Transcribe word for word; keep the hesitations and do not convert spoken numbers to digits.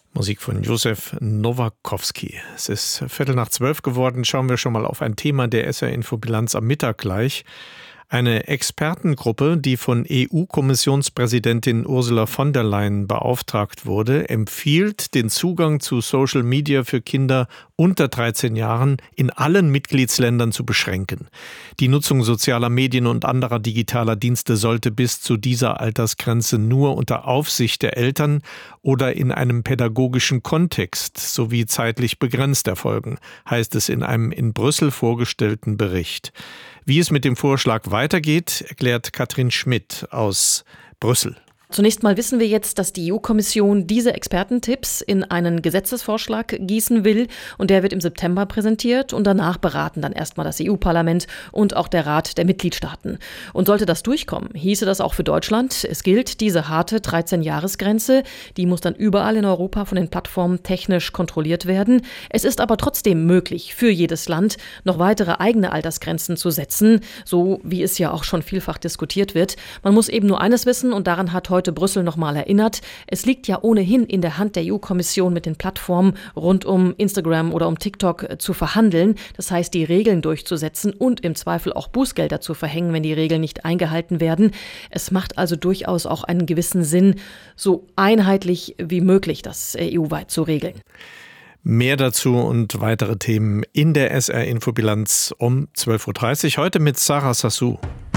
Musik von Josef Nowakowski. Es ist Viertel nach zwölf geworden. Schauen wir schon mal auf ein Thema der S R-Infobilanz am Mittag gleich. Eine Expertengruppe, die von E U-Kommissionspräsidentin Ursula von der Leyen beauftragt wurde, empfiehlt, den Zugang zu Social Media für Kinder unter dreizehn Jahren in allen Mitgliedsländern zu beschränken. Die Nutzung sozialer Medien und anderer digitaler Dienste sollte bis zu dieser Altersgrenze nur unter Aufsicht der Eltern oder in einem pädagogischen Kontext sowie zeitlich begrenzt erfolgen, heißt es in einem in Brüssel vorgestellten Bericht. Wie es mit dem Vorschlag weitergeht, erklärt Katrin Schmidt aus Brüssel. Zunächst mal wissen wir jetzt, dass die E U-Kommission diese Expertentipps in einen Gesetzesvorschlag gießen will und der wird im September präsentiert und danach beraten dann erstmal das E U-Parlament und auch der Rat der Mitgliedstaaten. Und sollte das durchkommen, hieße das auch für Deutschland. Es gilt diese harte dreizehn-Jahres-Grenze, die muss dann überall in Europa von den Plattformen technisch kontrolliert werden. Es ist aber trotzdem möglich, für jedes Land noch weitere eigene Altersgrenzen zu setzen, so wie es ja auch schon vielfach diskutiert wird. Man muss eben nur eines wissen und daran hat heute heute Brüssel nochmal erinnert. Es liegt ja ohnehin in der Hand der E U-Kommission mit den Plattformen rund um Instagram oder um TikTok zu verhandeln. Das heißt, die Regeln durchzusetzen und im Zweifel auch Bußgelder zu verhängen, wenn die Regeln nicht eingehalten werden. Es macht also durchaus auch einen gewissen Sinn, so einheitlich wie möglich das E U-weit zu regeln. Mehr dazu und weitere Themen in der S R-Infobilanz um zwölf Uhr dreißig. Heute mit Sarah Sassou.